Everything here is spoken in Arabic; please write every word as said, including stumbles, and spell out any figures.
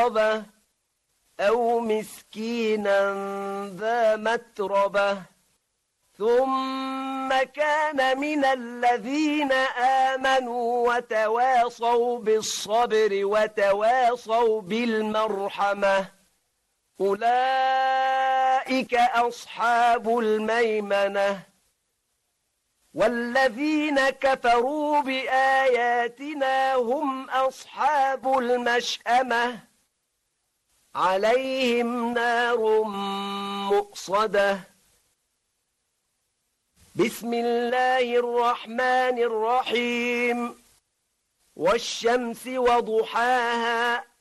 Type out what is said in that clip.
مسغبة أو مسكينا ذا متربة ثم كان من الذين آمنوا وتواصوا بالصبر وتواصوا بالمرحمة أولئك أصحاب الميمنة والذين كفروا بآياتنا هم أصحاب المشأمة عليهم نار مؤصدة بسم الله الرحمن الرحيم والشمس وضحاها